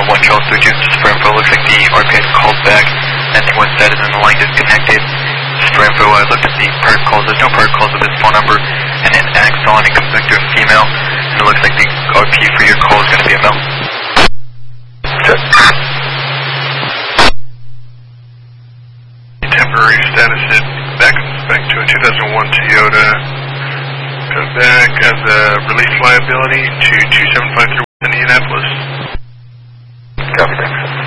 1 Charles 32, this is for info. Looks like the RPS called back. Nothing was said and then the line disconnected. This is for info. I looked at the park calls. There's no park calls with this phone number. And then acts on, it comes back to a female. And it looks like the RP for your call is going to be a male. Temporary status hit back to a 2001 Toyota. Go back as a release liability to 2753 Indianapolis. Copy, thanks.